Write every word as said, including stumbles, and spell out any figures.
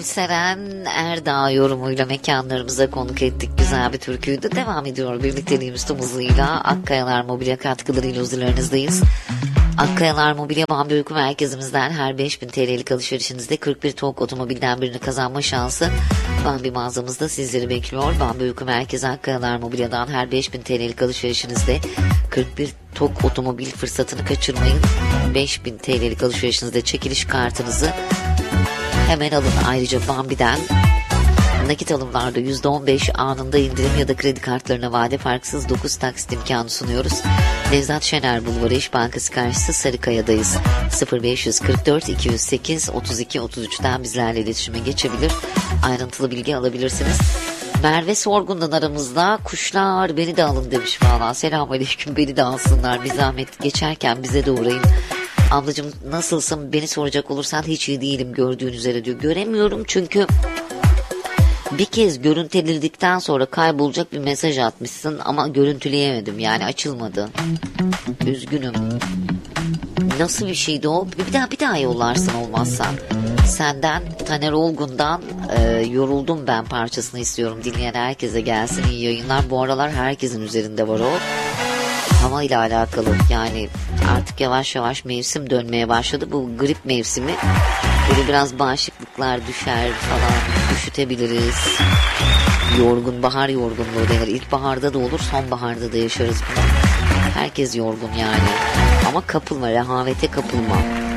Seren Erdağ yorumuyla mekanlarımıza konuk ettik. Güzel bir türküydü. Devam ediyor birlikteliğimiz tüm hızıyla. Akkayalar Mobilya katkılarıyla huzurlarınızdayız. Akkayalar Mobilya Bambi Uyku Merkezimizden her beş bin T L'lik alışverişinizde kırk bir TOG otomobilden birini kazanma şansı Bambi mağazamızda sizleri bekliyor. Bambi Uyku Merkezi Akkayalar Mobilya'dan her beş bin T L'lik alışverişinizde kırk bir TOG otomobil fırsatını kaçırmayın. beş bin T L'lik alışverişinizde çekiliş kartınızı hemen alın. Ayrıca Bambi'den nakit alımlarda yüzde on beş anında indirim ya da kredi kartlarına vade farksız dokuz taksit imkanı sunuyoruz. Nevzat Şener Bulvarı İş Bankası karşısı Sarıkaya'dayız. sıfır beş kırk dört iki yüz sekiz otuz iki otuz üçten bizlerle iletişime geçebilir. Ayrıntılı bilgi alabilirsiniz. Merve Sorgun'dan aramızda kuşlar beni de alın demiş valla. Selamünaleyküm, beni de alsınlar. Bir zahmet geçerken bize de uğrayın. Ablacığım nasılsın, beni soracak olursan hiç iyi değilim gördüğün üzere diyor. Göremiyorum çünkü bir kez görüntüledikten sonra kaybolacak bir mesaj atmışsın ama görüntüleyemedim, yani açılmadı. Üzgünüm. Nasıl bir şeydi o? Bir daha bir daha yollarsın olmazsa. Senden Taner Olgun'dan e, yoruldum ben parçasını istiyorum. Dinleyen herkese gelsin, iyi yayınlar. Bu aralar herkesin üzerinde var o. Hava ile alakalı, yani artık yavaş yavaş mevsim dönmeye başladı. Bu grip mevsimi, böyle biraz bağışıklıklar düşer falan, üşütebiliriz. Yorgun, bahar yorgunluğu denir. İlkbaharda da olur, sonbaharda da yaşarız bunu. Herkes yorgun yani. Ama kapılma, rehavete kapılma.